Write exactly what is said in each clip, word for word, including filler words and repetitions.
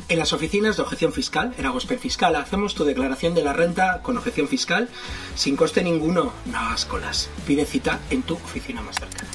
En las oficinas de objeción fiscal, en Agospen Fiscal, hacemos tu declaración de la renta con objeción fiscal sin coste ninguno. No hagas colas. Pide cita en tu oficina más cercana.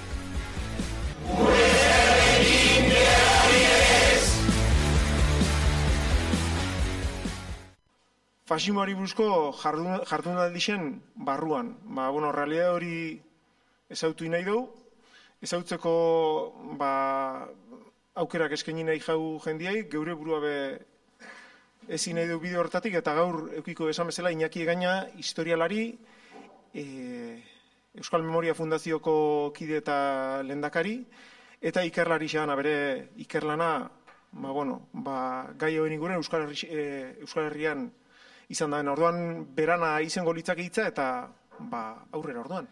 Fasismoari buruzko jardunaldien barruan. Ba, bueno, realidad hori ezautu nahi dugu. Ezautzeko ba, aukerak eskaini nahi jau jendiai, geure burua be ezin nahi du bideo hortatik, eta gaur eukiko esan bezala Iñaki Egaña historialari, e, Euskal Memoria Fundazioko kide eta lehendakari, eta ikerlari xean, bere ikerlana, ba, bueno, ba, gai hoen inguren Euskal, Herri, e, Euskal Herrian izan da. Orduan berana izango litzake hitza eta ba, aurrera orduan.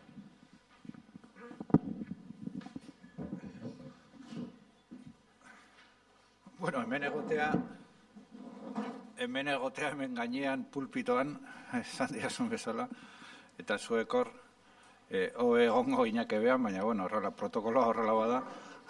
Bueno, hemen egotea, hemen egotea, hemen gainean pulpitoan, esan diazun bezala, eta zuekor, e, hobe egongo Iñaki behan, baina, bueno, horrela, protokoloa horrela bada.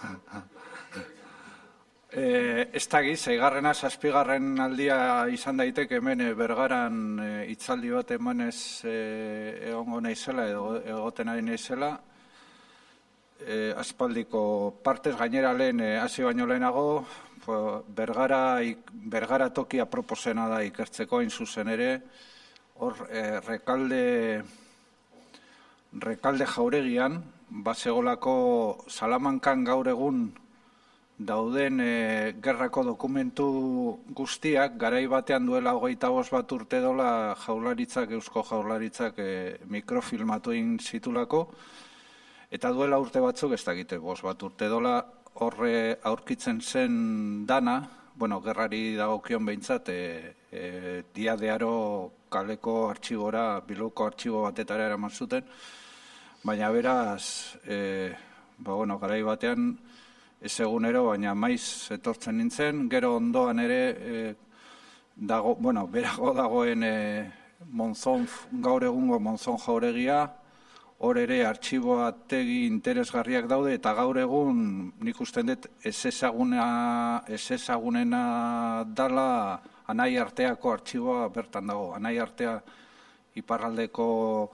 e, ez da giz, eigarrena, zazpigarren aldia izan daiteke hemen e, Bergaran e, hitzaldi bat emanez e, egongo naizela, edo egoten ari naizela, e, aspaldiko partez gainera lehen, e, hasi baino lehenago, Bergara, Bergara tokia proposena da ikertzeko hain zuzen ere, hor eh, rekalde, rekalde jauregian, basegolako Salamankan gaur egun dauden eh, gerrako dokumentu guztiak, garai batean duela hogeita bost bat urte dola jaularitzak, eusko jaularitzak eh, mikrofilmatu egin zitulako, eta duela urte batzuk, ez dakite, bost bat urte dola, horre aurkitzen zen dana, bueno, gerrari dagokion behintzat, e, e, diadearo kaleko artxibora, Bilboko artxibo batetara eraman zuten, baina beraz, e, ba, bueno, garai batean, ez egunero, baina maiz etortzen nintzen, gero ondoan ere, e, dago, bueno, berago dagoen e, Monzon, gaur egungo Monzon jauregia, hor ere artxiboategi interesgarriak daude, eta gaur egun nik usten dut ez ezaguna, ez ezagunena dala Anai Arteako artxiboa bertan dago. Anai Artea iparraldeko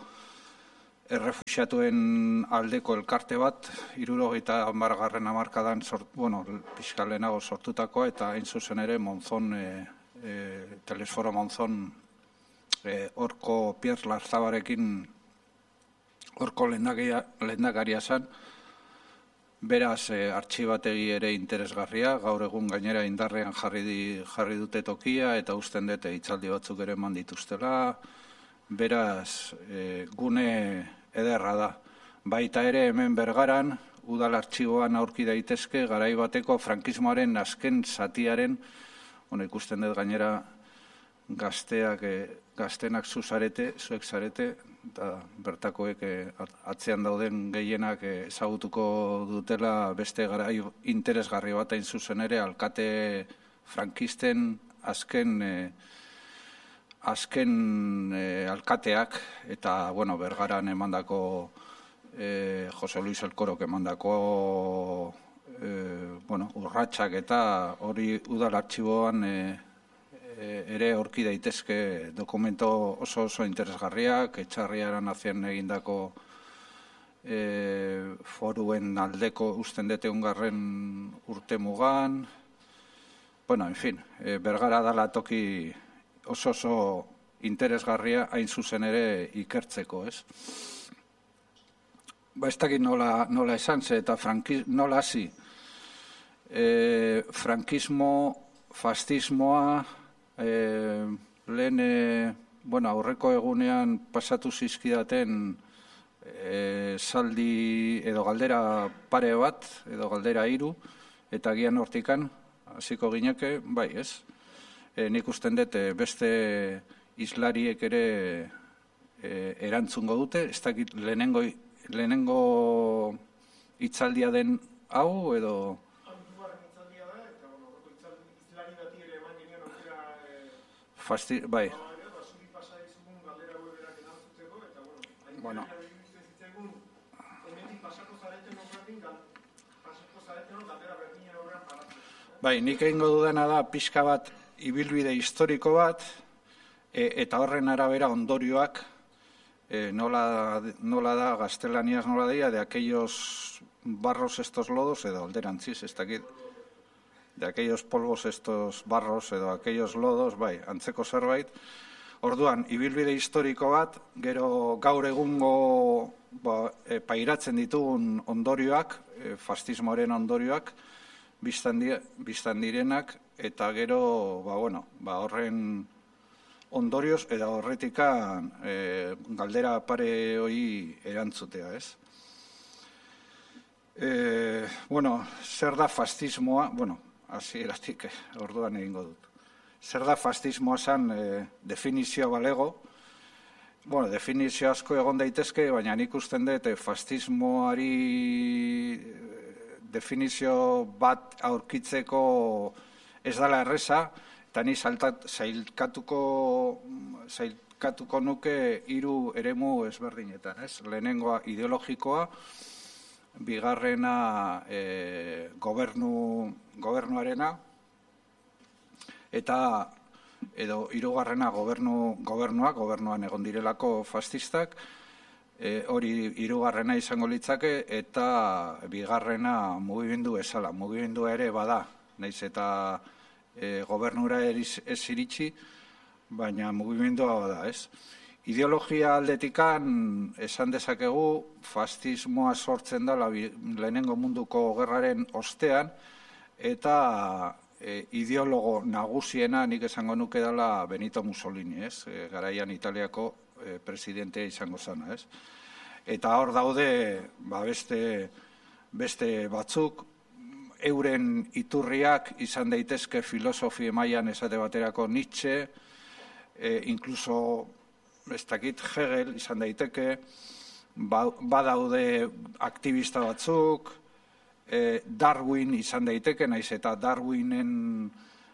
errefuxiatuen aldeko elkarte bat, hirurogeita hamargarren hamarkadan, bueno, pixka lehenago sortutakoa, eta hain zuzen ere Monzon, e, e, Telesforo Monzon, horko e, Pierre Larzabarekin horko lehendakaria zen, beraz e, artxibategi ere interesgarria, gaur egun gainera indarrean jarri, di, jarri dute tokia, eta usten dute hitzaldi batzuk ere eman dituztela, beraz e, gune ederra da. Baita ere hemen Bergaran, udal artxiboan aurki daitezke, garai bateko frankismoaren azken zatiaren, bueno, ikusten dut gainera gazteak, e, gaztenak zuzarete, zuek zarete, eta bertakoek atzean dauden gehienak ezagutuko dutela beste garai interesgarri bat hain zuzen ere, alkate frankisten azken azken alkateak, eta, bueno, Bergaran emandako eh, Jose Luis Elkorok emandako eh, bueno, urratsak eta hori udal artxiboan eh, ere aurki daitezke dokumento oso oso interesgarriak, Etxarriaran azien egindako e, foruen aldeko usten dute ungarren urte mugan. Bueno, en fin, e, Bergara dala toki oso oso interesgarria hain zuzen ere ikertzeko, ez? Ba, ez dakit nola, nola esan ze eta frankiz, nola hasi. E, frankismo, fascismoa, E, lehen, e, bueno, aurreko egunean pasatu zizkidaten e, saldi edo galdera pare bat, edo galdera hiru, eta gian hortikan, hasiko gineke, bai, ez? E, nik usten dut beste islariek ere e, erantzungo dute, ez dakit lehenengo, lehenengo hitzaldia den hau, edo... Fasti, bai. Bueno. Bai, nik egingo dudana da pixka bat ibilbide historiko bat, eta horren arabera ondorioak, nola da, gaztelaniaz nola dira, de aquellos barros estos lodos, edo alderantziz, ez dakit, de aquellos polvos estos barros, edo aquellos lodos, bai, antzeko zerbait. Orduan, ibilbide historiko bat, gero gaur egungo pairatzen ditugun ondorioak, fascismoaren ondorioak, biztan direnak, eta gero, horren ondorioz, eta horretikan galdera pare hori erantzutea, ez? Bueno, zer da fascismoa, bueno, hasieratik orduan egingo dut. Zer da fascismoa zan definizioa balego, bueno, definizio asko egon daitezke, baina nik usten dut fascismoari definizio bat aurkitzeko ez dela erreza, eta ni zailkatuko nuke hiru eremu ezberdinetan, ez? Lehenengoa ideologikoa, bigarrena gobernuarena, eta edo hirugarrena gobernua, gobernuan egon direlako fascistak, hori hirugarrena izango litzake, eta bigarrena mugimendu bezala. Mugimendua ere bada, naiz eta gobernura ez iritsi, baina mugimendua bada, ez? Ideologia aldetikan esan dezakegu fascismoa sortzen da lehenengo munduko gerraren ostean, eta ideologo nagusiena nik esango nuke dela Benito Mussolini, ez? Garaian Italiako presidentea izango zana, ez? Eta hor daude beste batzuk, euren iturriak izan daitezke filosofia mailan esate baterako Nietzsche, inkluso ez dakit Hegel izan daiteke, badaude aktivista batzuk, Darwin izan daiteke, naiz eta Darwinen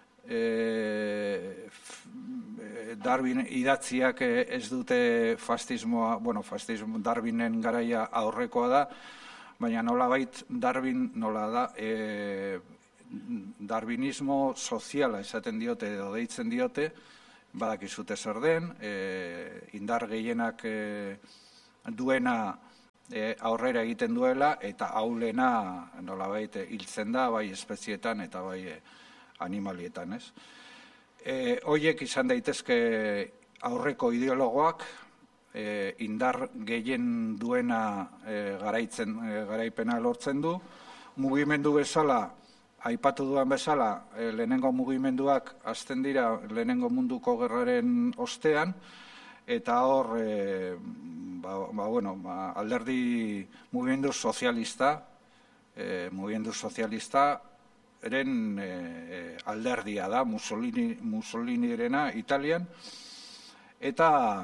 Darwin idatziak ez dute fascismoa, bueno, fascismo Darwinen garaia aurrekoa da, baina nolabait Darwin nola da darwinismo soziala esaten diote edo deitzen diote, badakizute zer den, indar gehienak duena aurrera egiten duela, eta aulena nolabait hiltzen da, bai espezietan eta bai animalietan, ez? Hoiek izan daitezke aurreko ideologoak, indar gehien duena garaipena lortzen du, mugimendu bezala, aipatu duan bezala, lehenengo mugimenduak hasten dira lehenengo munduko gerraren ostean, eta hor, alderdi mugimendu sozialista, mugimendu sozialista, eren alderdia da, Mussolinirena Italian, eta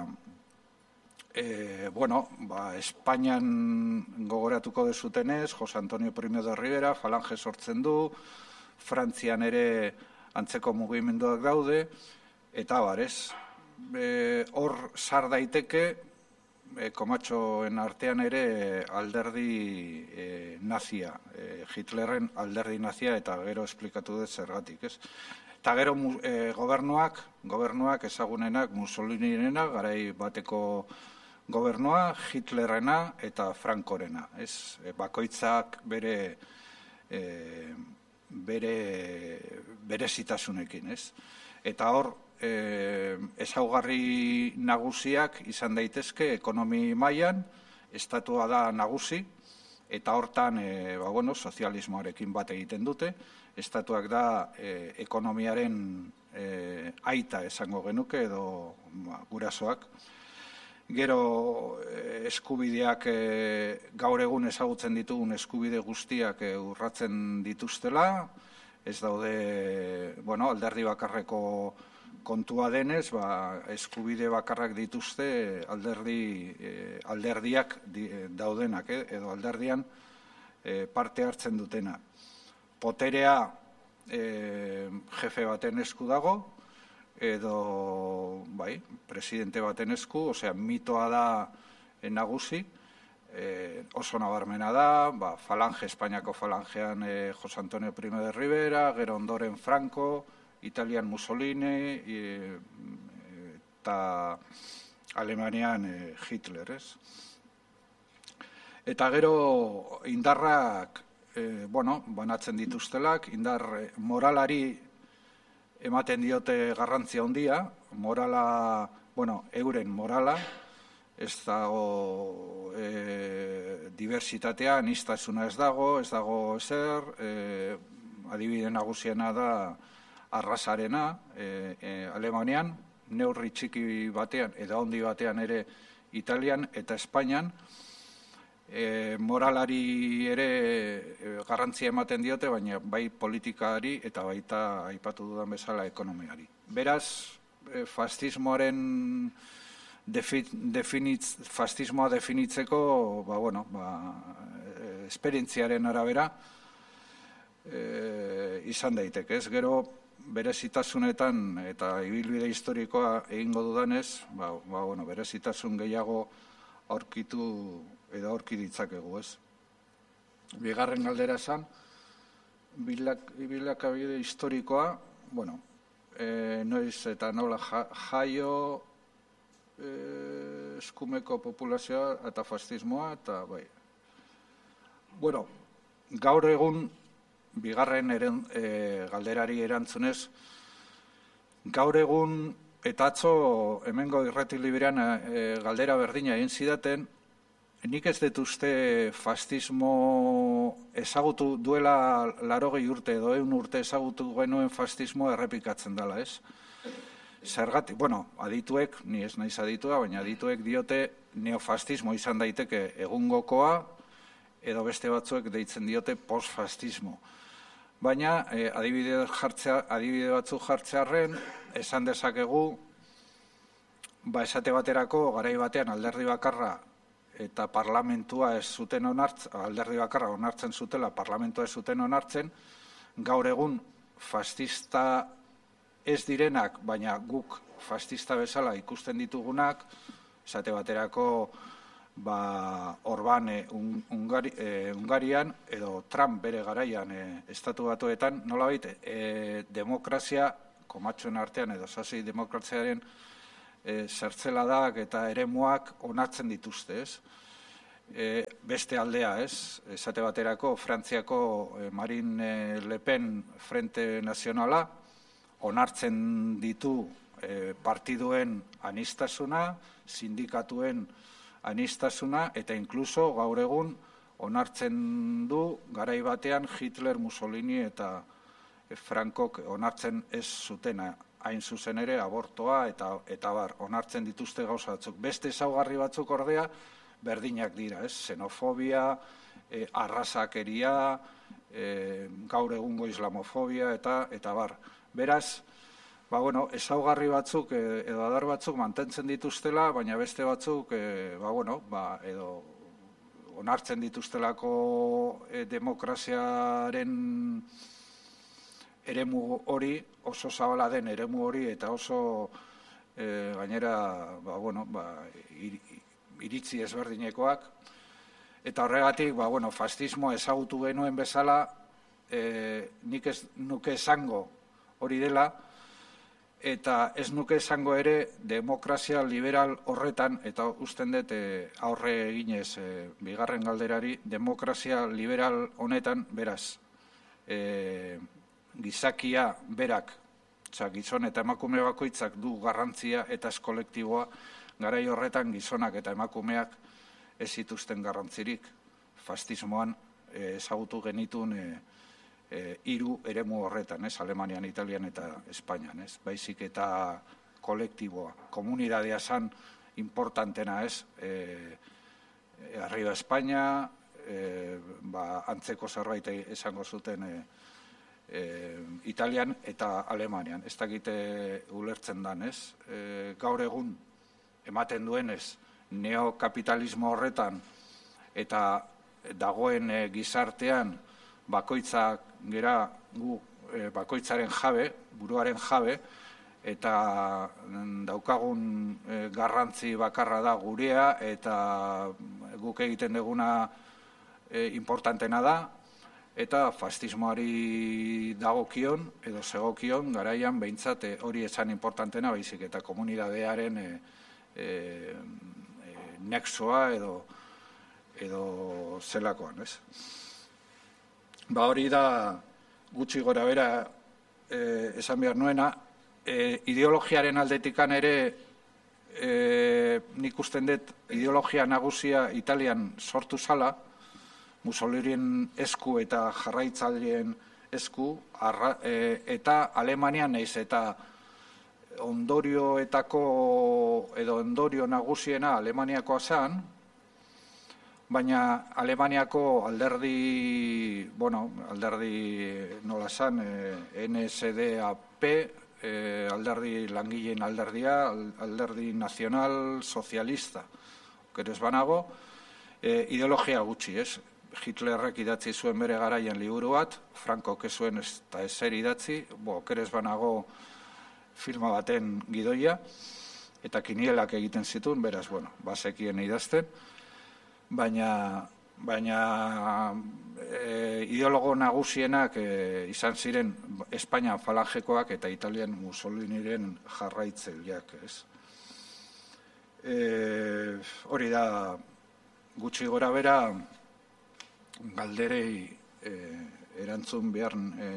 Espainian gogoratuko dezutenez, Jose Antonio Primo de Rivera, Falange sortzen du, Frantzian ere antzeko mugimenduak daude, eta barez, hor sar daiteke, komatxoen artean ere alderdi nazia, Hitlerren alderdi nazia, eta gero esplikatu dut zergatik, ez? Eta gero gobernuak, gobernuak ezagunenak Mussolinirena, garai bateko gobernua, Hitlerrena eta Frankorena, ez? Bakoitzak bere berezitasunekin, ez? Eta hor, ezaugarri nagusiak izan daitezke ekonomi mailan, estatua da nagusi, eta hortan sozialismoarekin bat egiten dute, estatuak da ekonomiaren aita esango genuke edo gurasoak. Gero eskubideak gaur egun ezagutzen ditugun eskubide guztiak urratzen dituztela, ez daude, bueno, alderdi bakarreko kontua denez, eskubide bakarrak dituzte alderdiak daudenak, edo alderdian parte hartzen dutena. Poterea jefe baten esku dago, edo presidente baten esku, osea, mitoa da nagusi, oso nabarmena da, Falange, Espainiako Falangean Jose Antonio Primo de Rivera, gero ondoren Franco, Italian Mussolini eta Alemanian Hitler, ez? Eta gero indarrak, bueno, banatzen dituztelak, indar moralari ematen diote garrantzia handia, morala, bueno, euren morala, ez dago e, diversitatea, aniztasuna ez dago, ez dago ezer, e, adibide nagusiena da arrasarena, e, e, Alemanian, neurri txiki batean, edo handi batean ere Italian eta Espainian, E, moralari ere e, garrantzia ematen diote, baina bai politikari eta baita aipatu dudan bezala ekonomiari. Beraz, e, fascismoaren defi, definitz, fascismoa definitzeko, ba, bueno, ba, e, esperientziaren arabera e, izan daiteke, ez? Gero berezitasunetan eta ibilbide historikoa egingo dudanez, ba, ba, bueno, berezitasun gehiago aurkitu edo aurki ditzakegu, ez? Bigarren galdera esan, bilak, bilakabide historikoa, bueno, e, noiz eta nola jaio e, eskumeko populazioa eta fascismoa, eta bai. Bueno, gaur egun, bigarren eren, e, galderari erantzunez, gaur egun eta atzo hemengo irrati liberan e, galdera berdina egin zidaten, nik ez dut uste fascismo ezagutu duela larogei urte edo ehun urte ezagutu genuen fascismo errepikatzen dela, ez? Zergatik, bueno, adituek, ni ez naiz aditua, baina adituek diote neofascismo izan daiteke egungokoa edo beste batzuek deitzen diote postfascismo. Baina eh, adibide, jartzea, adibide batzuk jartzearren esan dezakegu, ba esate baterako garai batean alderdi bakarra eta parlamentua ez zuten onartzen, alderdi bakarra onartzen zutela, parlamentua ez zuten onartzen, gaur egun fascista ez direnak, baina guk fascista bezala ikusten ditugunak, esate baterako ba, Orbán un, Ungari, eh, Ungarian edo Trump bere garaian eh, estatu batuetan, nolabait eh, demokrazia, komatxoen artean edo sasi demokraziaren E, zertzeladak eta eremuak onartzen dituzte, ez? E, beste aldea, ez? Esate baterako, Frantziako e, Marine Le Pen Frente Nazionala onartzen ditu e, partiduen anistasuna, sindikatuen anistasuna, eta inkluso gaur egun onartzen du garai batean Hitler, Mussolini eta Frankok onartzen ez zutena, hain zuzen ere abortoa eta eta bar onartzen dituzte gauza batzuk. Beste ezaugarri batzuk ordea berdinak dira, ez? Xenofobia, e, arrasakeria, e, gaur egungo islamofobia eta eta bar. Beraz, ba bueno, ezaugarri batzuk e, edo adar batzuk mantentzen dituztela, baina beste batzuk e, ba bueno, ba edo onartzen dituztelako e, demokraziaren eremu hori, oso zabala den eremu hori, eta oso e, gainera ba, bueno, ba, ir, iritzi ezberdinekoak. Eta horregatik, ba, bueno, fascismo ezagutu genuen bezala, e, nik ez nuke esango hori dela, eta ez nuke esango ere demokrazia liberal horretan, eta usten dut e, aurre eginez e, bigarren galderari, demokrazia liberal honetan, beraz, e, gizakia berak, oza, gizon eta emakume bakoitzak du garrantzia eta ez kolektiboa, garai horretan gizonak eta emakumeak ez zituzten garrantzirik. Fascismoan eh, ezagutu genitun eh, eh, hiru eremu horretan, ez? Alemanian, Italian eta Espainian, ez? Baizik eta kolektiboa. Komunidadea zan importantena, ez? Eh, arriba Espainia, eh, ba, antzeko zerbait esango zuten eh, E, Italian eta Alemanian, ez dakite ulertzen dan, ez? E, gaur egun ematen duenez neokapitalismo horretan eta dagoen e, gizartean bakoitzak gera gu e, bakoitzaren jabe, buruaren jabe, eta daukagun e, garrantzi bakarra da gurea eta guk egiten duguna e, importantena da, eta fastismoari dagokion edo zegokion garaian behintzat hori esan importantena baizik eta komunidadearen e, e, e, nexoa edo edo zelakoan, ez? Ba hori da gutxi gora bera e, esan behar nuena, e, ideologiaren aldetikan ere e, nik usten dut ideologia nagusia Italian sortu zala, Mussoliniren esku eta jarraitzaileen esku, arra, e, eta Alemanian naiz eta ondorioetako edo ondorio nagusiena Alemaniakoa zen, baina Alemaniako alderdi, bueno, alderdi nola zen, e, N S D A P, e, alderdi langileen alderdia, alderdi nazional sozialista, okerez banago, e, ideologia gutxi, ez? Hitlerrek idatzi zuen bere garaian liburu bat, Franco kezuen ez eta ezer idatzi, bo, okerez banago filma baten gidoia, eta kinielak egiten zituen, beraz, bueno, bazekien idazten, baina, baina e, ideologo nagusienak e, izan ziren Espainia falangekoak eta Italian Mussoliniren jarraitzaileak, ez? E, hori da gutxi gora bera galderei e, erantzun behar e,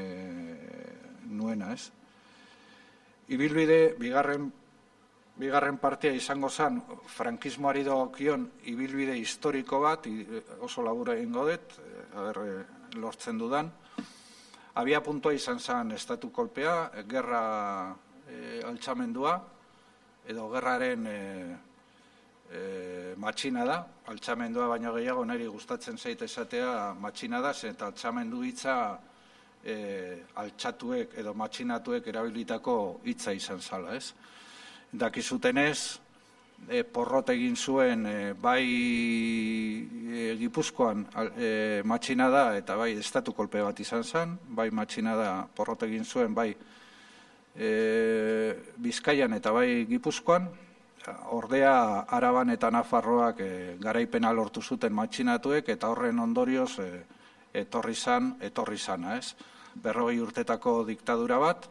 nuena, ez? Ibilbide, bigarren, bigarren partia izango zen, frankismoari dagokion ibilbide historiko bat, oso labura egingo dut, aber, lortzen dudan. Abia puntua izan zen estatu kolpea, gerra e, altxamendua, edo gerraren e, e, matxina da, altxamendua baino gehiago niri gustatzen zait esatea matxina da, eta altxamendu hitza E, altxatuek edo matxinatuek erabilitako hitza izan zala, ez? Dakizutenez, e, porrot egin zuen e, bai e, Gipuzkoan e, matxina da eta bai estatu kolpe bat izan zen, bai matxina da porrot egin zuen bai e, Bizkaian eta bai Gipuzkoan, ordea Araban eta Nafarroak e, garaipena lortu zuten matxinatuek eta horren ondorioz e, etorri zan, etorri zana, ez? Berrogei urtetako diktadura bat,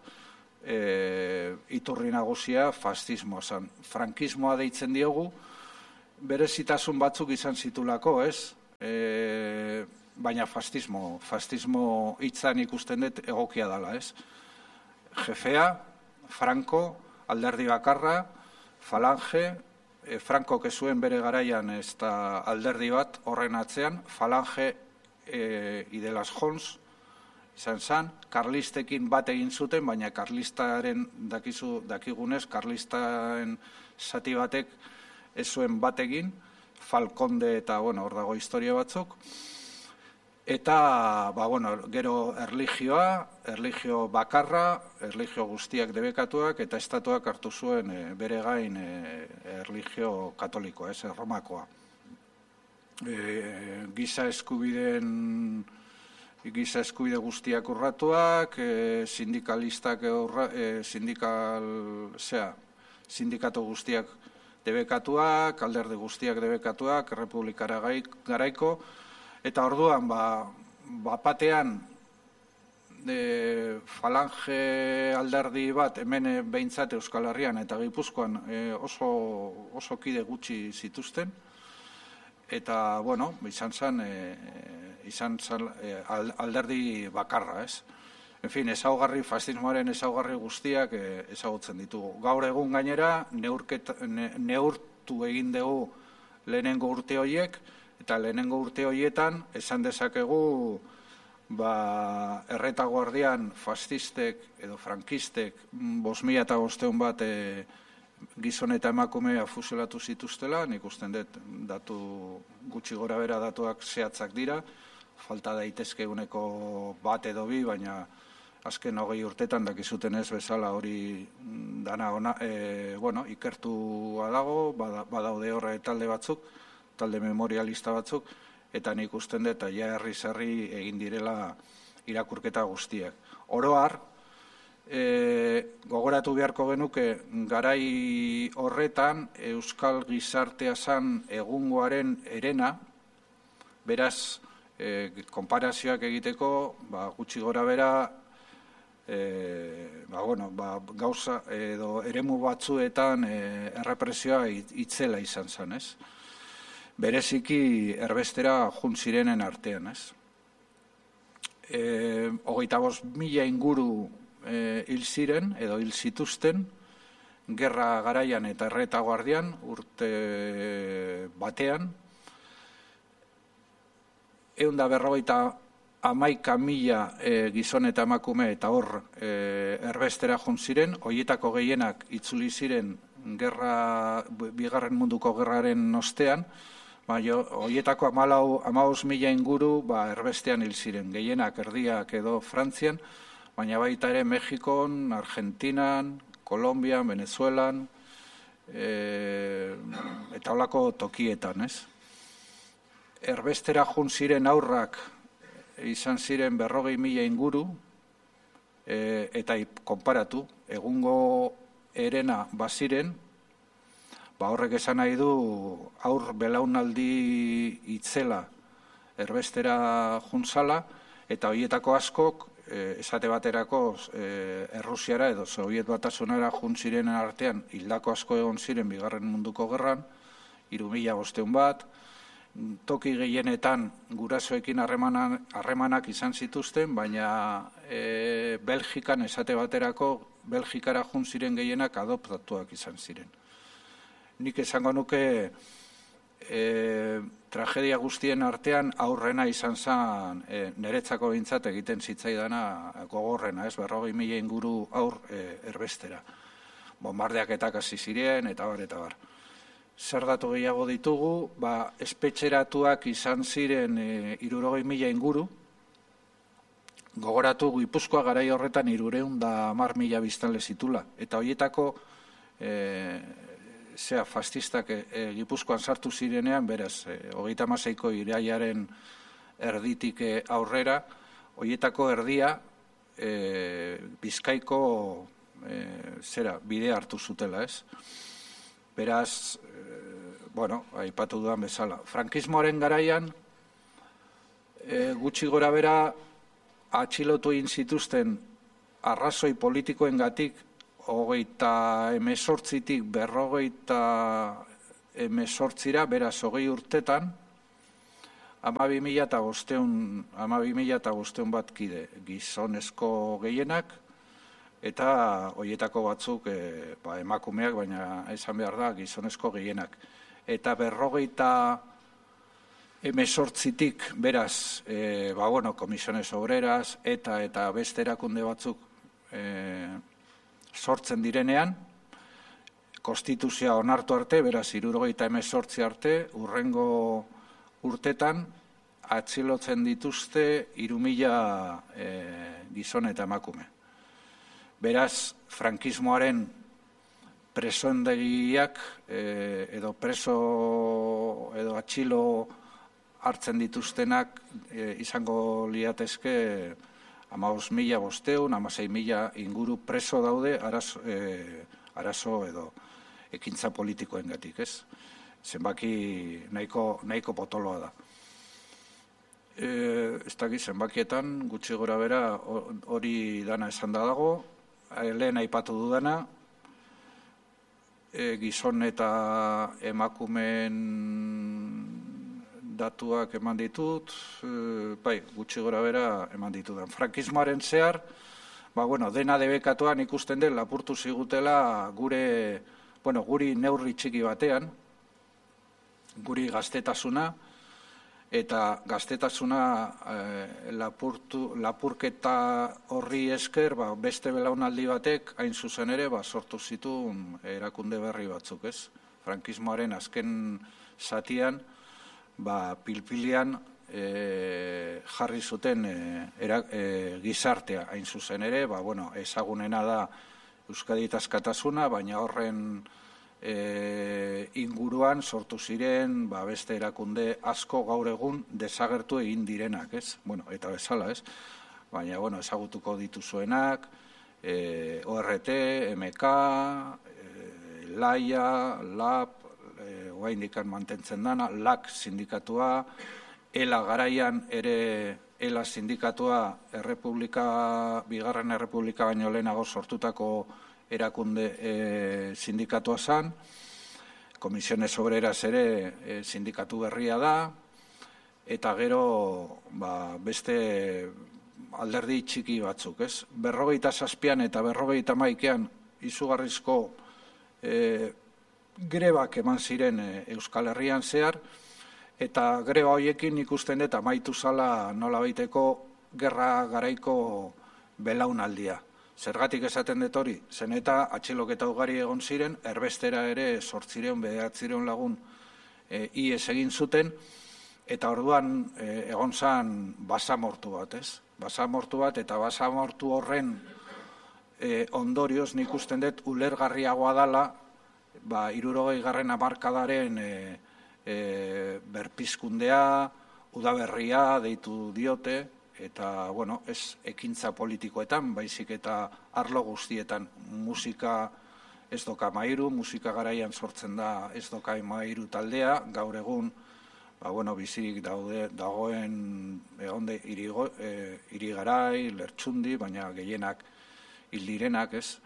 e, iturri nagusia fascismoa zan. Frankismoa deitzen diogu, berezitasun batzuk izan zitulako, ez? E, baina fascismo, fascismo hitzan ikusten dut egokia dela, ez? Jefea, Franco, alderdi bakarra, falange, e, Franco kezuen bere garaian ez da alderdi bat horren atzean, falange E, Idelas Jons izan zan, karlistekin bat egin zuten, baina karlistaren dakizu, dakigunez, karlistaren zati batek ez zuen bat egin, Falkonde eta, bueno, hor dago historia batzuk, eta, ba, bueno, gero erlijioa, erlijio bakarra, erlijio guztiak debekatuak, eta estatuak hartu zuen e, bere gain e, erlijio katolikoa, ez, Romakoa. E, giza eskubideen giza eskubide guztiak urratuak, e, sindikalistak urra, e, sindikal, zera, sindikatu guztiak debekatuak, alderdi guztiak debekatuak, republikara garaiko, eta orduan, ba, bapatean e, falange alderdi bat, hemen behintzat Euskal Herrian eta Gipuzkoan e, oso, oso kide gutxi zituzten, eta, bueno, izan zen, e, izan zen e, alderdi bakarra, ez? En fin, ezaugarri, fascismoaren ezaugarri guztiak e, ezagutzen ditugu. Gaur egun gainera, neurket, ne, neurtu egin dugu lehenengo urte horiek, eta lehenengo urte horietan, esan dezakegu, ba, erretaguardian fascistek edo frankistek, bost mila eta bosteun bat e, gizon eta emakumea fusilatu zituztela, nik usten dut datu gutxi gora bera datuak zehatzak dira, falta daitezke uneko bat edo bi, baina azken hogei urtetan dakizuten ez bezala hori dana ona, e, bueno, ikertua dago, badaude horre talde batzuk, talde memorialista batzuk, eta nik usten dut ja herri-herri egin direla irakurketa guztiak. Oro har, E, gogoratu beharko genuke garai horretan euskal gizartea zan egungoaren erena, beraz e, konparazioak egiteko, ba, gutxi gora bera, e, ba, bueno, ba, gauza edo eremu batzuetan e, errepresioa itzela izan zen, ez? Bereziki erbestera juntzirenen artean, ez? E, hogeita bost mila inguru e, hil ziren edo hil zituzten, gerra garaian eta erretaguardian urte batean, ehun eta berrogeita hamaika mila e, gizon eta emakume eta hor e, erbestera joan ziren, horietako gehienak itzuli ziren gerra, bigarren munduko gerraren ostean, baina horietako hamabost mila inguru ba, erbestean hil ziren, gehienak erdiak edo Frantzian, baina baita ere Mexikon, Argentinan, Kolombian, Venezuelan, e, eta holako tokietan, ez? Erbestera jun ziren aurrak izan ziren berrogei mila inguru, e, eta konparatu, egungo erena baziren, ba horrek esan nahi du aur belaunaldi itzela erbestera juntzala, eta horietako askok, e, esate baterako e, Errusiara edo Soviet Batasunara juntziren artean hildako asko egon ziren bigarren munduko gerran, hiru mila bostehun bat, toki gehienetan gurasoekin harremanak, harremanak izan zituzten, baina e, Belgikan esate baterako Belgikara jun ziren gehienak adoptatuak izan ziren. Nik esango nuke e, tragedia guztien artean aurrena izan zen e, niretzako behintzat egiten zitzaidana gogorrena, ez berrogei mila inguru aur e, erbestera. Bombardeaketak hasi ziren eta bar eta bar. Zer datu gehiago ditugu, ba, espetxeratuak izan ziren e, hirurogei mila inguru, gogoratu Gipuzkoa garai horretan hirurehun eta hamar mila biztanle zitula, eta horietako e, zea fascistak e, e, Gipuzkoan sartu zirenean, beraz, e, hogeita hamaseiko irailaren erditik e, aurrera, horietako erdia e, Bizkaiko e, zera, bidea hartu zutela, ez? Beraz, bueno, aipatu dudan bezala. Frankismoaren garaian, e, gutxi gora bera, atxilotu egin zituzten arrazoi politikoengatik, hogeita hemezortzitik berrogeita hemezortzira, beraz, hogei urtetan, hamabi mila eta bosteun bat kide, gizonezko gehienak, eta horietako batzuk e, ba, emakumeak, baina esan behar da gizonezko gehienak. Eta berrogeita hemezortzitik, beraz, e, ba, bueno, Komisiones Obreras, eta eta beste erakunde batzuk e, sortzen direnean, konstituzioa onartu arte, beraz, hirurogeita hemezortzi arte, hurrengo urtetan, atxilotzen dituzte hiru mila e, gizon eta emakume. Beraz, frankismoaren presoendegiak e, edo preso edo atxilo hartzen dituztenak e, izango liatezke hamabost mila bosteun, hamasei mila inguru preso daude arazo, e, arazo edo ekintza politikoengatik, ez? Zenbaki nahiko, nahiko potoloa da. E, ez dakit, zenbakietan gutxi gora bera hori dana esan da dago, lehen aipatu dudana, e, gizon eta emakumeen datuak eman ditut, e, bai, gutxi gora bera eman ditudan. Frankismoaren zehar, ba, bueno, dena debekatuan ikusten den lapurtu zigutela gure, bueno, guri neurri txiki batean, guri gaztetasuna, eta gaztetasuna eh, lapurtu, lapurketa horri esker, ba, beste belaunaldi batek, hain zuzen ere, ba, sortu zituen erakunde berri batzuk, ez? Frankismoaren azken zatian, ba, pilpilian e, jarri zuten e, era, e, gizartea, hain zuzen ere, ba, bueno, ezagunena da Euskadi askatasuna, baina horren E, inguruan sortu ziren ba, beste erakunde asko gaur egun desagertu egin direnak, ez? Bueno, eta bezala, ez? Baina, bueno, ezagutuko dituzuenak, e, O R T, M K, e, Laia, Lab, e, oraindik mantentzen dana, L A C sindikatua, ELA garaian ere ELA sindikatua errepublika, bigarren errepublika baino lehenago sortutako erakunde e, sindikatua zan, Komisiones Obreras ere e, sindikatu berria da, eta gero ba, beste alderdi txiki batzuk, ez? Berrogeita zazpian eta berrogeita maikean izugarrizko e, grebak eman ziren e, Euskal Herrian zehar, eta greba horiekin ikusten dut amaitu zala nola baiteko gerra garaiko belaunaldia. Zergatik esaten dut hori, zen eta atxiloketa ugari egon ziren, erbestera ere sortzireun, bederatzireun lagun e, ies egin zuten, eta orduan e, egon zan basamortu bat, ez? Basamortu bat, eta basamortu horren e, ondorioz nik usten dut ulergarriagoa dala, ba, hirurogei garren hamarkadaren e, E, berpizkundea, udaberria deitu diote, eta, bueno, ez ekintza politikoetan, baizik eta arlo guztietan musika ez doka mairu, musika garaian sortzen da ez doka mairu taldea, gaur egun, ba, bueno, bizirik daude, dagoen egonde irigo, e, irigarai, lertxundi, baina gehienak hildirenak, ez?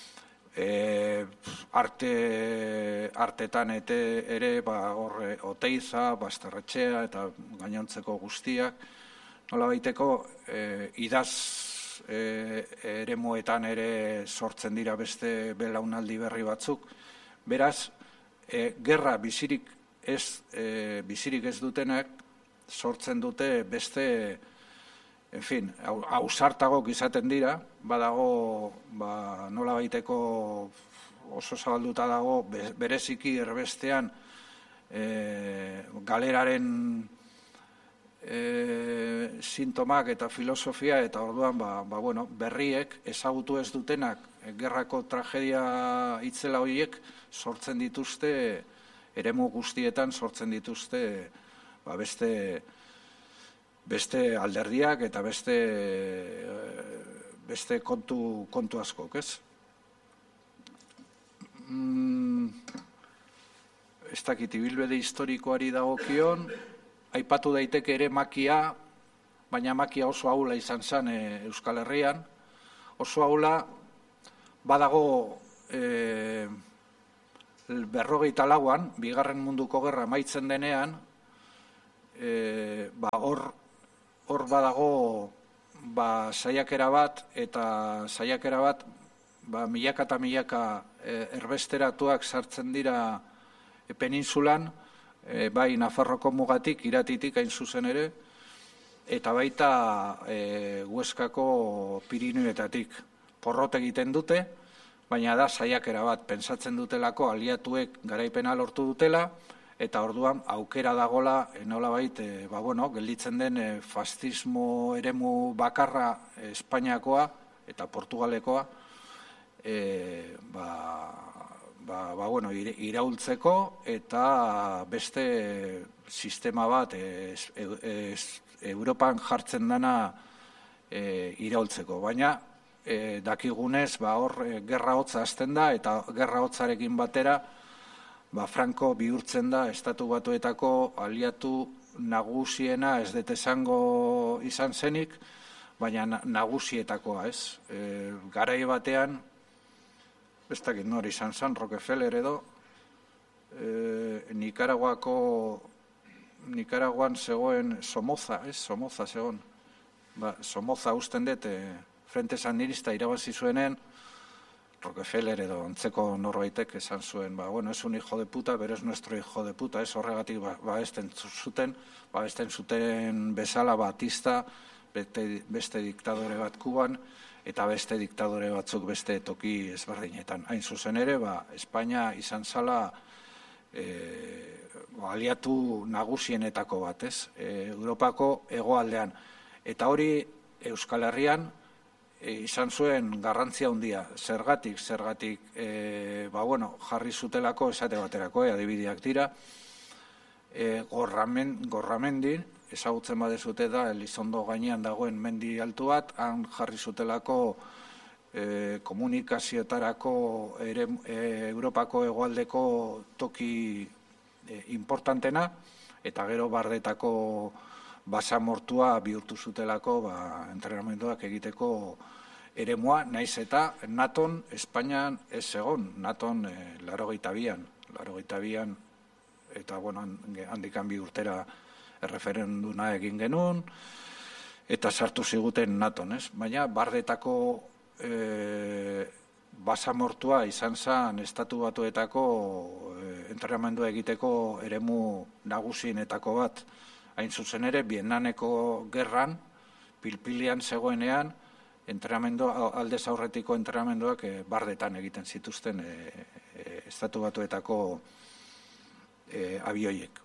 E, arte, artetan ete, ere ba, horre, Oteiza, Basterretxea eta gainontzeko guztiak, nola baiteko e, idaz e, eremuetan ere sortzen dira beste belaunaldi berri batzuk. Beraz, e, gerra bizirik ez, e, bizirik ez dutenak sortzen dute beste, en fin, ausartagok izaten dira, badago, ba, nola baiteko oso zabalduta dago, bereziki erbestean e, galeraren e, sintomak eta filosofia, eta orduan, ba, ba, bueno, berriek ezagutu ez dutenak, gerrako tragedia itzela horiek sortzen dituzte, eremu guztietan sortzen dituzte, ba, beste... beste alderdiak eta beste beste kontu kontu askok, ez? Mm, ez dakit ibilbide historikoari dagokion, aipatu daiteke ere makia, baina makia oso ahula izan zen e, Euskal Herrian, oso ahula badago e, berrogeita lauan, bigarren munduko gerra amaitzen denean, e, ba hor Hor badago ba, saiakera bat, eta saiakera bat ba, milaka eta milaka e, erbesteratuak sartzen dira e, peninsulan, e, bai Nafarroko mugatik, Iratitik hain zuzen ere, eta baita e, Hueskako Pirinioetatik. Porrot egiten dute, baina da saiakera bat, pentsatzen dutelako aliatuek garaipena lortu dutela, eta orduan aukera dagola nolabait e, ba, bueno, gelditzen den e, fascismo eremu bakarra e, Espainiakoa eta Portugalekoa e, ba, ba, ba, bueno, iraultzeko eta beste sistema bat e, e, e, Europan jartzen dana e, iraultzeko. Baina e, dakigunez ba, hor e, gerra hotza hasten da, eta gerra hotzarekin batera ba, Franco bihurtzen da Estatu Batuetako aliatu nagusiena, ez dut esango izan zenik, baina nagusietakoa, ez? E, garai batean, ez dakit nori izan zen, Rockefeller edo, e, Nikaraguako, Nikaraguan zegoen Somoza, ez? Somoza zegoen. Ba, Somoza usten dut, e, Frente Sandinista irabazi zuenen, Rockefeller edo antzeko norbaitek esan zuen, ba, bueno, es un hijo de puta, pero es nuestro hijo de puta, ez horregatik ba, babesten zuten, babesten zuten bezala Batista, beste, beste diktadore bat Kuban, eta beste diktadore batzuk beste toki ezberdinetan. Hain zuzen ere, ba, Espainia izan zala e, ba, aliatu nagusienetako bat, ez? E, Europako hegoaldean. Eta hori Euskal Herrian, E, izan zuen garrantzia handia, zergatik, zergatik, e, ba, bueno, jarri zutelako esate baterako, e, adibideak dira, e, gorramen, gorramendin, ezagutzen badezute da, Elizondo gainean dagoen mendi altu bat, han jarri zutelako e, komunikazioetarako ere, e, Europako hegoaldeko toki e, importantena, eta gero Bardetako basamortua bihurtu zutelako ba, entrenamenduak egiteko eremua, naiz eta Naton Espainian ez egon, Naton e, laurogeita bian, laurogeita bian, eta bueno, handikan bi urtera erreferenduna egin genuen, eta sartu ziguten Naton, ez? Baina Bardetako e, basamortua izan zen Estatu Batuetako e, entrenamendua egiteko eremu nagusienetako bat. Hain zuzen ere, Vietnameko gerran, pilpilian zegoenean, entrenamendu, aldez aurretiko entrenamenduak e, Bardetan egiten zituzten e, e, Estatu Batuetako e, abioiek.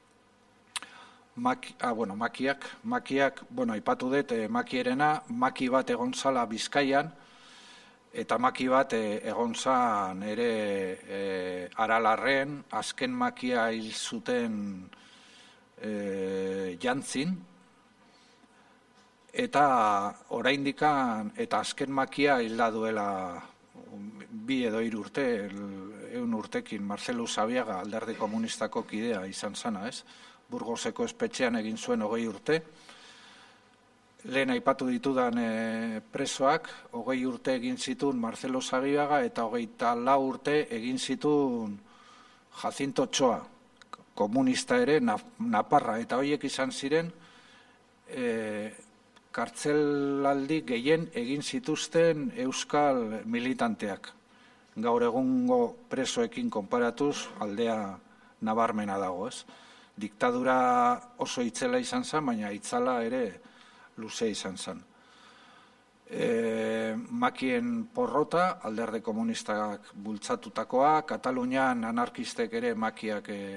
Maki, ah, bueno, makiak, makiak, bueno, aipatu dut, e, makierena, maki bat egon zala Bizkaian, eta maki bat e, egon zan ere e, Aralarren, azken makia hil zuten E, jantzin, eta oraindikan eta azken makia hilda duela bi edo hiru urte, ehun urtekin Marcelo Sabiaga Alderdi Komunistako kidea izan zana, ez? Burgoseko espetxean egin zuen hogei urte. Lehen aipatu ditudan e, presoak, hogei urte egin zituen Marcelo Sabiaga eta hogeita lau urte egin zituen Jacinto Ochoa, komunista ere, Naparra, eta horiek izan ziren e, kartzelaldi gehien egin zituzten euskal militanteak. Gaur egungo presoekin konparatuz aldea nabarmena dago, ez? Diktadura oso itzela izan zen, baina itzala ere luze izan zen. E, makien porrota, Alderdi Komunistak bultzatutakoa, Katalunian anarkistek ere makiak e,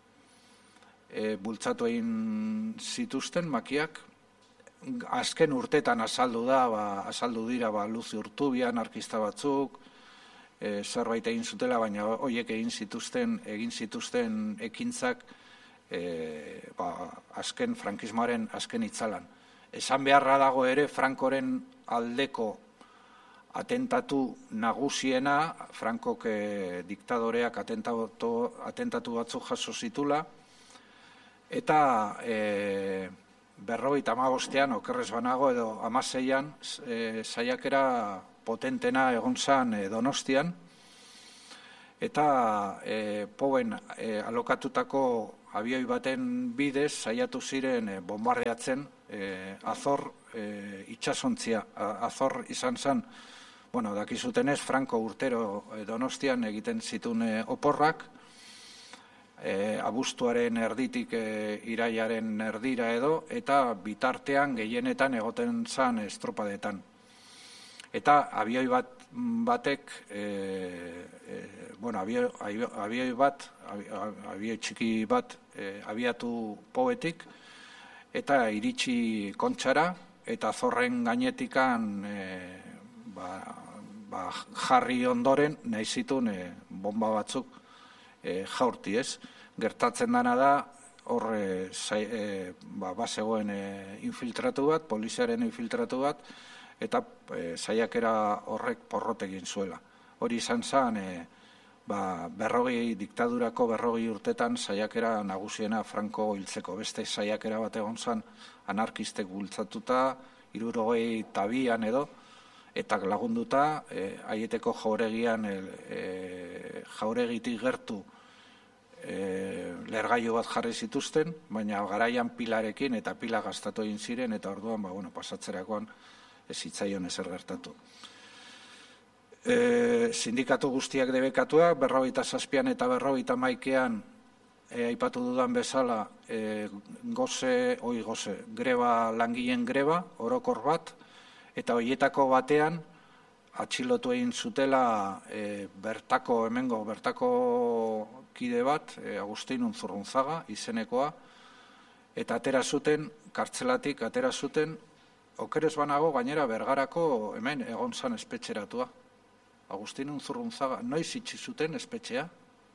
E, bultzatu egin zituzten makiak. Azken urtetan azaldu da, ba, azaldu dira ba, Luzi Urtubia, anarkista batzuk, e, zerbait egin zutela, baina horiek egin zituzten, egin zituzten ekintzak e, ba, azken frankismoaren azken itzalan. Esan beharra dago ere Frankoren aldeko atentatu nagusiena, Frankok e, diktadoreak atentatu, atentatu batzuk jaso zitula, eta e, berrogeita hamabostean, okerrez banago, edo hamaseian, e, saiakera potentena egon zan e, Donostian, eta e, Pouen e, alokatutako abioi baten bidez saiatu ziren e, bombardeatzen e, Azor e, itsasontzia. Azor izan zen, bueno, dakizutenez, Franco urtero e, Donostian egiten zituen e, oporrak, E, abuztuaren erditik e, iraiaren erdira edo, eta bitartean gehienetan egoten zan estropadetan. Eta abioi bat batek, e, e, bueno, abioi, abioi bat, abioi txiki bat e, abiatu Poetik, eta iritsi Kontxara, eta Zorren gainetikan e, ba, ba, jarri ondoren nahi zituen e, bomba batzuk E, jaurti, ez? Gertatzen dana da, hor e, e, ba, bazegoen e, infiltratu bat, poliziaren infiltratu bat, eta e, saiakera horrek porrot egin zuela. Hori izan zen, e, ba, berrogei, diktadurako berrogei urtetan saiakera nagusiena Franco hiltzeko. Beste saiakera bat egon zen, anarkistek bultzatuta, hirurogei tabian edo, eta lagunduta, e, aieteko jauregian, e, e, jauregitik gertu, E, lergailu bat jarri zituzten, baina garaian pilarekin eta pila gastatu egin ziren, eta orduan ba, bueno, pasatzerakoan ez zitzaion ezer gertatu. E, sindikatu guztiak debekatuak, berrogeita zazpian eta berrogeita maikean, e, aipatu dudan bezala, e, goze, oi goze, greba, langileen greba, orokor bat, eta horietako batean, atxilotu egin zutela e, bertako, hemengo, bertako kide bat, e, Agustin Unzurrunzaga, izenekoa, eta atera zuten, kartzelatik atera zuten, okerez banago, gainera Bergarako hemen egon zan espetxeratua. Agustin Unzurrunzaga, noiz itxi zuten espetxea?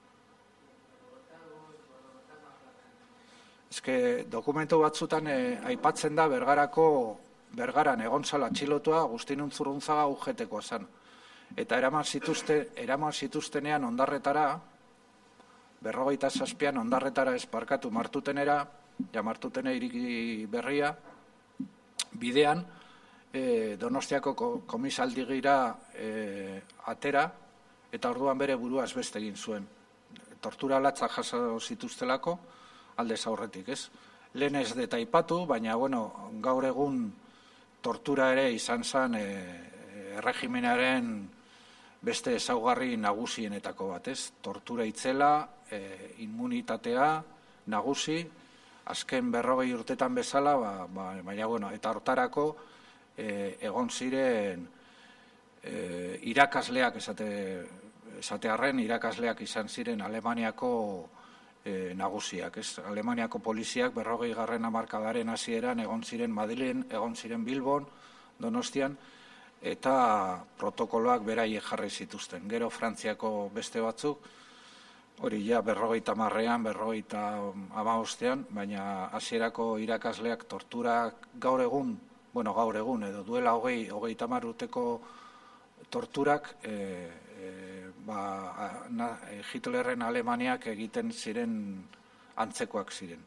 Ezke, dokumentu batzutan e, aipatzen da Bergarako Bergaran egon zala atxilotua Agustin Unzurrunzaga U G T-koa zen. Eta eraman zituzte, eraman zituztenean ondarretara, berrogeita zazpian ondarretara esparkatu martutenera, ja martutene iriki berria, bidean, e, Donostiako komisaldigira e, atera, eta orduan bere buruaz beste egin zuen. Tortura latza jaso zituztelako, aldez aurretik, ez? Lehen ez deta aipatu, baina, bueno, gaur egun tortura ere izan zen e, erregimenaren beste ezaugarri nagusienetako bat, ez? Tortura itzela, e, immunitatea, nagusi, azken berrogei urtetan bezala, ba, ba, baina, bueno, eta hortarako e, egon ziren e, irakasleak, esate, esatearren, irakasleak izan ziren Alemaniako e, nagusiak, ez? Alemaniako poliziak berrogei garren hamarkadaren hasieran egon ziren Madrilen, egon ziren Bilbon, Donostian, eta protokoloak beraiek jarri zituzten. Gero Frantziako beste batzuk, hori ja berrogeita marrean, berrogeita hamabostean, baina hasierako irakasleak torturak gaur egun, bueno, gaur egun, edo duela hogei, hogeita hamar urteko torturak, e, e, ba, na, Hitlerren Alemaniak egiten ziren antzekoak ziren.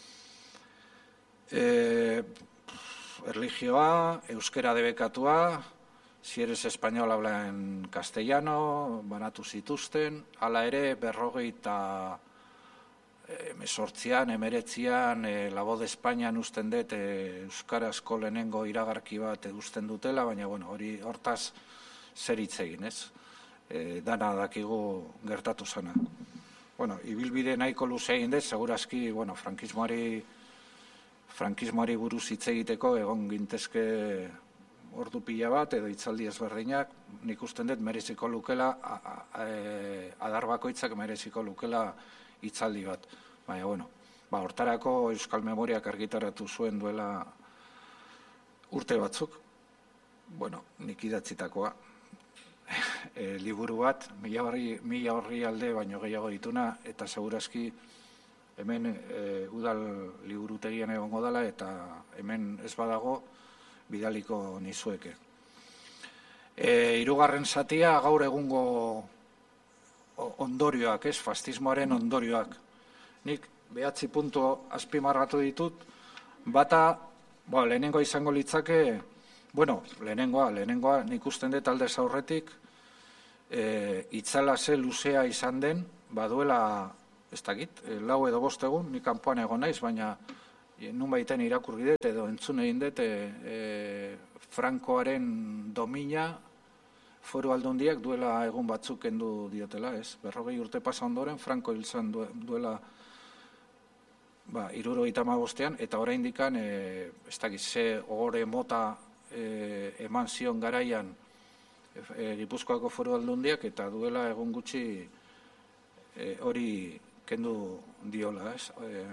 E, erlijioa, euskera debekatua, si eres español habla en castellano, banatu zituzten, hala ere berrogeita emesortzian, emeretzian, e, La Voz de Espainian usten dut e, euskarazko lehenengo iragarki bat usten dutela, baina bueno, hori hortaz zer hitz egin, ez? E, dana dakigu gertatu zana. Bueno, ibilbide nahiko luze egin dut, segurazki, bueno, frankismoari, frankismoari buruz hitz egiteko egon gintezke ordu pila bat, edo hitzaldi ezberdinak, nik usten dut mereziko lukela, adar bakoitzak mereziko lukela hitzaldi bat. Baina, bueno, ba, hortarako Euskal Memoriak argitaratu zuen duela urte batzuk, bueno, nik idatzitakoa, e, liburu bat, mila horri, mila horri alde baino gehiago dituna, eta segurazki hemen e, udal liburutegian egongo dela, eta hemen ez badago, bidaliko nizueke. E, hirugarren zatia gaur egungo ondorioak, ez, fascismoaren ondorioak. Nik behatzi puntu azpimarratu ditut, bata, ba, lehenengoa izango litzake, bueno, lehenengoa, lehenengoa nik usten dut aldez aurretik, e, itzala ze luzea izan den, baduela, ez dakit, lau edo bost egun, nik kanpoan egon naiz, baina nun baiten irakurri dut, edo entzun egin dut, e, e, Frankoaren domina Foru Aldundiak duela egun batzuk kendu diotela, ez? Berrogei urte pasa ondoren, Franko hil zen duela ba, hirurogeita hamabostean, eta oraindikan, e, ez dakit, ze ohore mota e, eman zion garaian e, Gipuzkoako Foru Aldundiak, eta duela egun gutxi e, hori kendu diola, ez? E,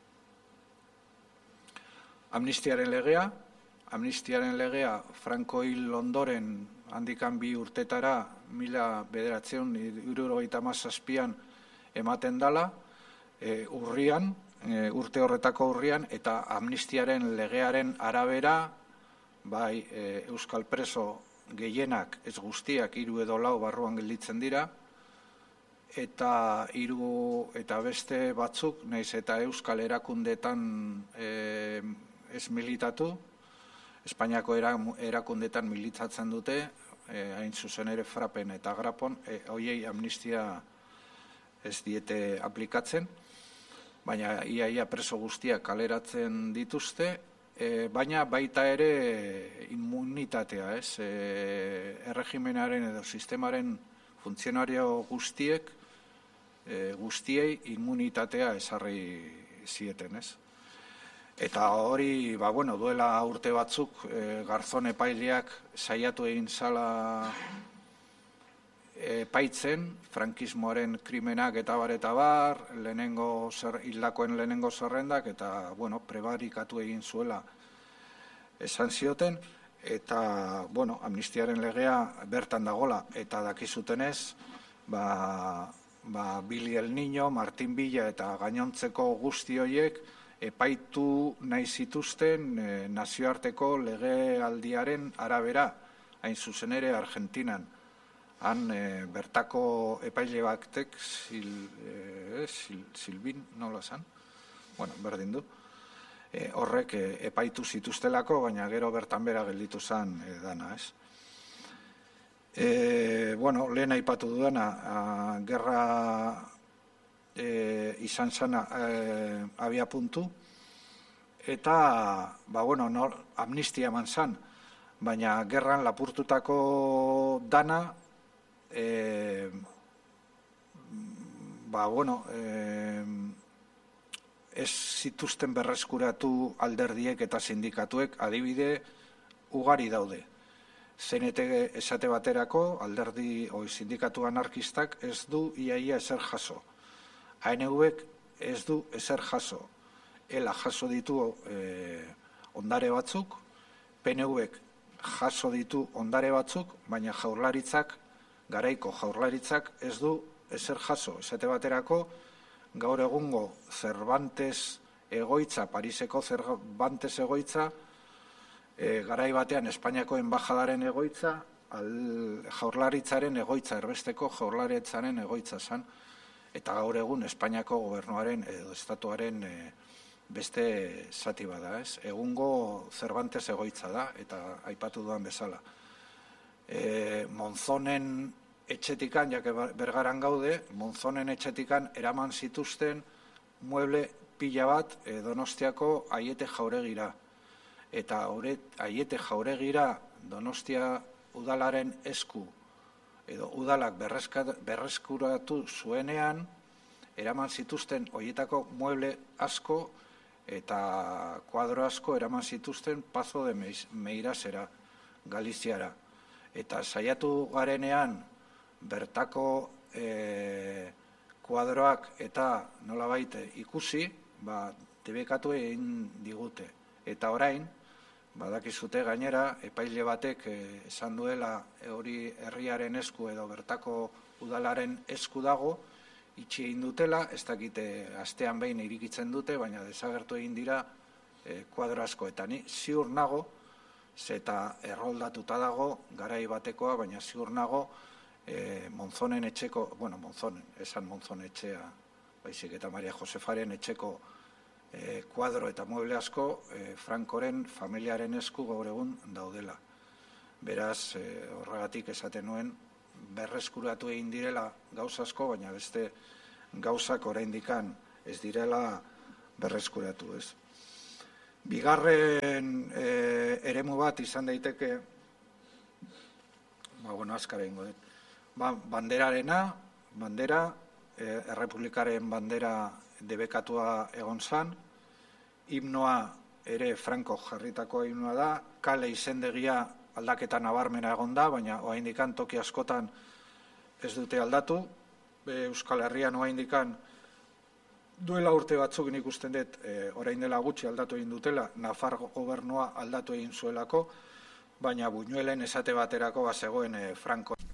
Amnistiaren legea, amnistiaren legea Franko hil ondoren handikan bi urtetara, mila bederatzeun, hirurogeita hamazazpian ematen dala, e, urrian, e, urte horretako urrian, eta amnistiaren legearen arabera, bai e, euskal preso gehienak, ez guztiak, hiru edo lau barruan gelditzen dira, eta hiru eta beste batzuk, naiz eta euskal erakundetan e, ez militatu, Espainiako erakundetan militatzen dute, e, hain zuzen ere Frapen eta Grapon, e, hoiei amnistia ez diete aplikatzen, baina iaia preso guztiak kaleratzen dituzte, e, baina baita ere immunitatea, ez? E, erregimenaren edo sistemaren funtzionario guztiek, e, guztiei immunitatea ezarri zieten, ez? Eta hori, ba, bueno, duela urte batzuk, e, Garzon epaileak saiatu egin zala epaitzen, frankismoaren krimenak eta bar eta bar, lehenengo zer, hildakoen lehenengo zerrendak, eta, bueno, prebarikatu egin zuela esan zioten, eta, bueno, amnistiaren legea bertan dagola, eta dakizutenez, ba, ba, Billy el Niño, Martin Villa eta gainontzeko guzti horiek, epaitu nahi zituzten e, nazioarteko legealdiaren arabera, hain zuzen ere Argentinan. han e, bertako epaile batek, sil, e, sil, Silbin, nola zan? Bueno, berdin du. E, horrek e, epaitu zituztelako, baina gero bertan bera gelditu zen e, dana, ez? E, bueno, lehen aipatu dudana, a, gerra e, izan zana e, abia puntu, eta, ba, bueno, nor, amnistia eman zan, baina gerran lapurtutako dana, e, ba, bueno, e, ez zituzten berreskuratu alderdiek eta sindikatuek, adibide ugari daude. C N T esate baterako, alderdi oi sindikatu anarkistak ez du iaia ezer jaso. A N V-ek ez du ezer jaso. Ela jaso ditu e, ondare batzuk, P N V-ek jaso ditu ondare batzuk, baina jaurlaritzak, garaiko jaurlaritzak ez du ezer jaso. Esate baterako, gaur egungo Cervantes egoitza, Pariseko Cervantes egoitza, e, garai batean Espainiako enbajadaren egoitza, al, jaurlaritzaren egoitza, erbesteko jaurlaritzaren egoitza zan, eta gaur egun Espainiako gobernuaren edo estatuaren e, beste zati bada, ez? Egungo Cervantes egoitza da, eta aipatu duan bezala. E, Monzonen etxetikan, jake Bergaran gaude, Monzonen etxetikan eraman zituzten mueble pila bat e, Donostiako Aiete Jauregira. Eta Aiete Jauregira Donostia udalaren esku, edo udalak berreskuratu zuenean, eraman zituzten horietako mueble asko eta kuadro asko eraman zituzten Pazo de Meirasera, Galiziara. Eta saiatu garenean, bertako e, kuadroak eta nolabait ikusi, ba, debekatu egin digute. Eta orain, badakizute gainera, epaile batek e, esan duela hori herriaren esku edo bertako udalaren esku dago, itxi egin dutela, ez dakite astean behin irikitzen dute, baina desagertu egin dira e, kuadro asko. Eta ni ziur nago, zeta erroldatuta dago, garai batekoa, baina ziur nago, E, Monzonen etxeko, bueno, Monzonen, esan Monzon etxea, baizik eta Maria Josefaren etxeko e, kuadro eta mueble asko e, Frankoren familiaren esku gaur egun daudela. Beraz, e, horregatik esaten nuen, berreskuratu egin direla gauza asko, baina beste gauzak oraindikan ez direla berreskuratu, ez. Bigarren e, eremu bat izan daiteke, ba, bueno, azkar egingo dut. Ba, banderarena, bandera, e, errepublikaren bandera debekatua egon zan, himnoa ere Franco jarritako himnoa da, kale izendegia aldaketa nabarmena egon da, baina oraindikan toki askotan ez dute aldatu, e, Euskal Herrian oraindikan duela urte batzuk nik usten dut, e, orain dela gutxi aldatu egin dutela, Nafar gobernua aldatu egin zuelako, baina Buñuelen esate baterako bazegoen e, Franco